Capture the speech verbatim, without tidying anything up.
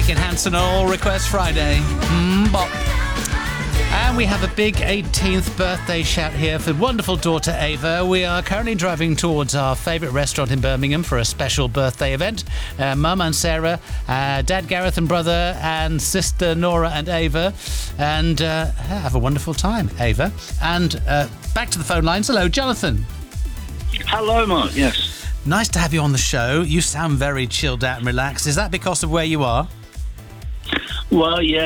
Nick and Hanson All Request Friday. Mm-bop. And we have a big eighteenth birthday shout here for wonderful daughter Ava. We are currently driving towards our favourite restaurant in Birmingham for a special birthday event. Uh, Mum and Sarah, uh, Dad Gareth and brother, and sister Nora and Ava. And uh, have a wonderful time, Ava. And uh, back to the phone lines. Hello, Jonathan. Hello, Mark. Yes. Nice to have you on the show. You sound very chilled out and relaxed. Is that because of where you are? Well, yeah.